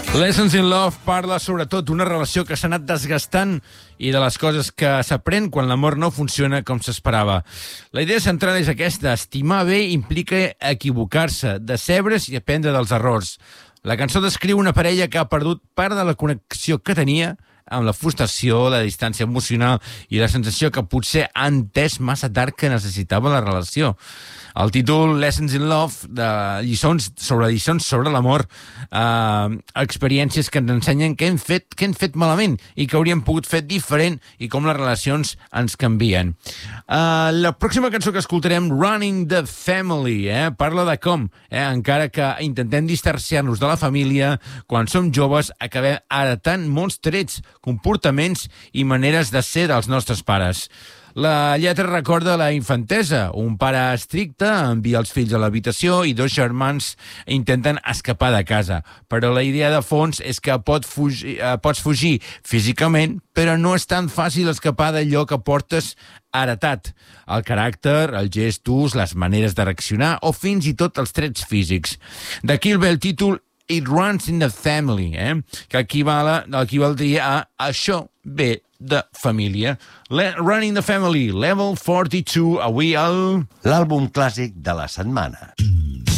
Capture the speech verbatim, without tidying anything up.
Lessons in Love parla sobretot d'una relació que s'ha anat desgastant i de les coses que s'aprèn quan l'amor no funciona com s'esperava. La idea central és aquesta: estimar bé implica equivocar-se, decebre's i aprendre dels errors. La cançó descriu una parella que ha perdut part de la connexió que tenia, amb la frustració, la distància emocional i la sensació que potser ha entès massa tard que necessitava la relació. El títol Lessons in Love, de lliçons sobre lliçons sobre l'amor, eh, experiències que ens ensenyen què hem fet, què hem fet malament i que hauríem pogut fer diferent i com les relacions ens canvien. Eh, la pròxima cançó que escoltarem, Running the Family, eh, parla de com, eh, encara que intentem distanciar-nos de la família, quan som joves acabem heretant molts trets, comportaments i maneres de ser dels nostres pares. La lletra recorda la infantesa. Un pare estricte envia els fills a l'habitació i dos germans intenten escapar de casa. Però la idea de fons és que pot fugir, eh, pots fugir físicament, però no és tan fàcil escapar d'allò que portes heretat. El caràcter, els gestos, les maneres de reaccionar o fins i tot els trets físics. D'aquí ve el títol It Runs in the Family, eh? que equivala, equivaldria a això ve de família. Le Running the Family, Level quaranta-dos, avui el... L'àlbum clàssic de la setmana.